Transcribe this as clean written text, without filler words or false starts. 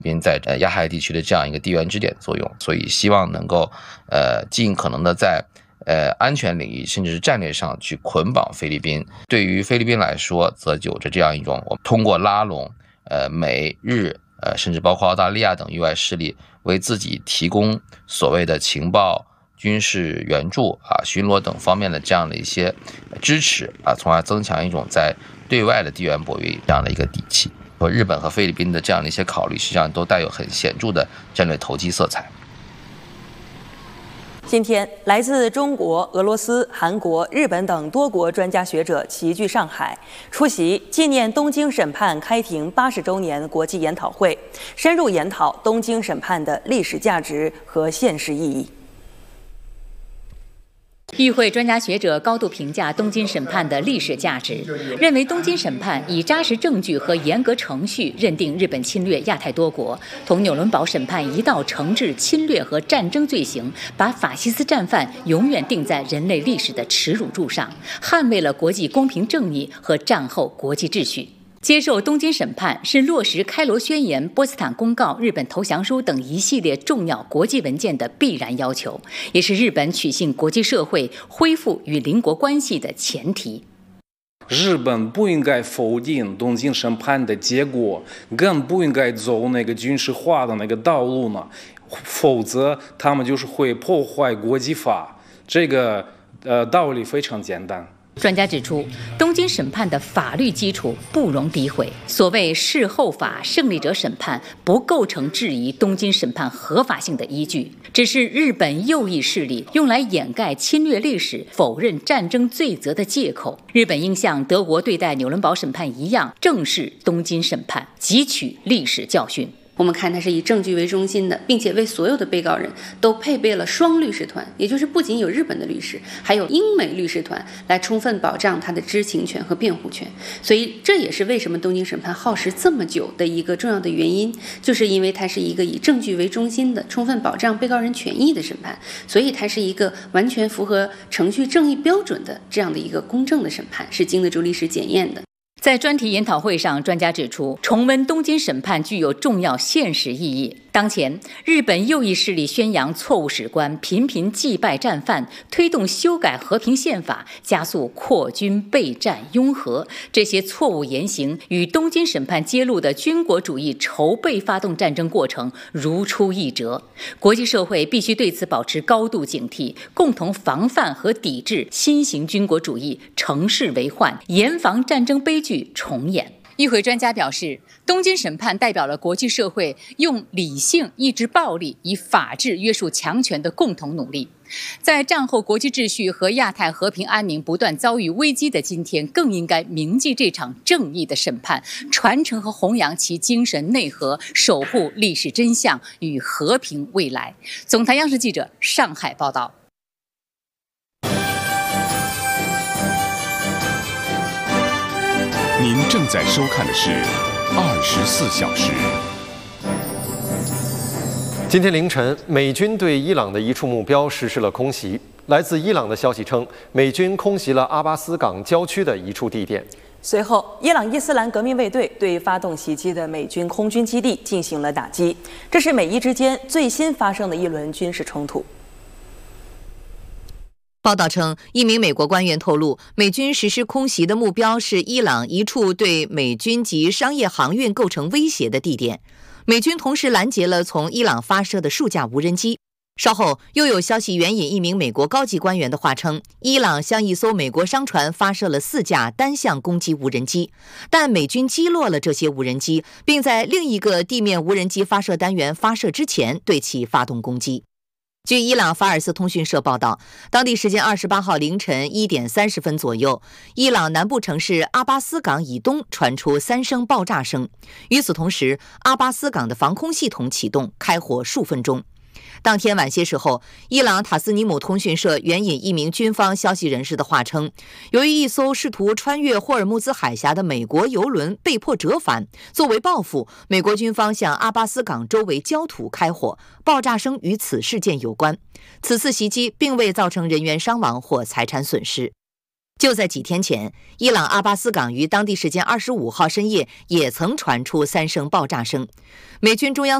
并在亚太地区的这样一个地缘支点作用，所以希望能够尽可能的在安全领域甚至是战略上去捆绑菲律宾。对于菲律宾来说，则有着这样一种我们通过拉拢美日甚至包括澳大利亚等域外势力为自己提供所谓的情报、军事援助巡逻等方面的这样的一些支持从而增强一种在对外的地缘博弈这样的一个底气。和日本和菲律宾的这样的一些考虑，实际上都带有很显著的战略投机色彩。 今天，来自中国、俄罗斯、韩国、日本等多国专家学者齐聚上海，出席纪念东京审判开庭80周年国际研讨会，深入研讨东京审判的历史价值和现实意义。 与会专家学者高度评价东京审判的历史价值，认为东京审判以扎实证据和严格程序认定日本侵略亚太多国，同纽伦堡审判一道惩治侵略和战争罪行，把法西斯战犯永远钉在人类历史的耻辱柱上，捍卫了国际公平正义和战后国际秩序。接受东京审判是落实开罗宣言、波茨坦公告、日本投降书等一系列重要国际文件的必然要求，也是日本取信国际社会、恢复与邻国关系的前提。 日本不应该否定东京审判的结果，更不应该走那个军事化的那个道路呢，否则他们就是会破坏国际法。这个道理非常简单。 专家指出，东京审判的法律基础不容诋毁。所谓事后法、胜利者审判不构成质疑东京审判合法性的依据，只是日本右翼势力用来掩盖侵略历史、否认战争罪责的借口。日本应像德国对待纽伦堡审判一样，正视东京审判，汲取历史教训。 我们看它是以证据为中心的，并且为所有的被告人都配备了双律师团，也就是不仅有日本的律师，还有英美律师团来充分保障他的知情权和辩护权。所以这也是为什么东京审判耗时这么久的一个重要的原因，就是因为它是一个以证据为中心的、充分保障被告人权益的审判，所以它是一个完全符合程序正义标准的这样的一个公正的审判，是经得住历史检验的。 在专题研讨会上，专家指出，重温东京审判具有重要现实意义。当前，日本右翼势力宣扬错误史观，频频祭拜战犯，推动修改和平宪法，加速扩军备战拥核。这些错误言行与东京审判揭露的军国主义筹备发动战争过程如出一辙。国际社会必须对此保持高度警惕，共同防范和抵制新型军国主义乘势为患，严防战争悲剧重演。与会专家表示，东京审判代表了国际社会用理性抑制暴力，以法治约束强权的共同努力。在战后国际秩序和亚太和平安宁不断遭遇危机的今天，更应该铭记这场正义的审判，传承和弘扬其精神内核，守护历史真相与和平未来。总台央视记者上海报道。 您正在收看的是24小时。 今天凌晨，美军对伊朗的一处目标实施了空袭。来自伊朗的消息称，美军空袭了阿巴斯港郊区的一处地点。 随后，伊朗伊斯兰革命卫队对发动袭击的美军空军基地进行了打击。这是美伊之间最新发生的一轮军事冲突。 报道称，一名美国官员透露，美军实施空袭的目标是伊朗一处对美军及商业航运构成威胁的地点。美军同时拦截了从伊朗发射的数架无人机。稍后又有消息援引一名美国高级官员的话称，伊朗向一艘美国商船发射了4架单向攻击无人机，但美军击落了这些无人机，并在另一个地面无人机发射单元发射之前对其发动攻击。据伊朗法尔斯通讯社报道，当地时间28号凌晨1点30分左右，伊朗南部城市阿巴斯港以东传出3声爆炸声。与此同时，阿巴斯港的防空系统启动，开火数分钟。当天晚些时候，伊朗塔斯尼姆通讯社援引一名军方消息人士的话称，由于一艘试图穿越霍尔木兹海峡的美国油轮被迫折返，作为报复，美国军方向阿巴斯港周围焦土开火，爆炸声与此事件有关。此次袭击并未造成人员伤亡或财产损失。 就在几天前，伊朗阿巴斯港于当地时间25号深夜也曾传出3声爆炸声。美军中央